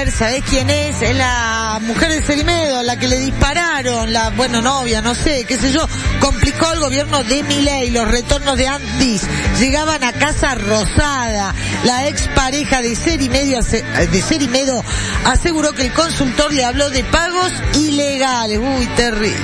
mujer, ¿sabés quién es? Es la mujer de Cerimedo, la que le dispararon, la, bueno, novia, no sé, qué sé yo. Complicó el gobierno de Milei, los retornos de Antis llegaban a Casa Rosada. La expareja de Cerimedo aseguró que el consultor le habló de pagos ilegales. Uy, terrible.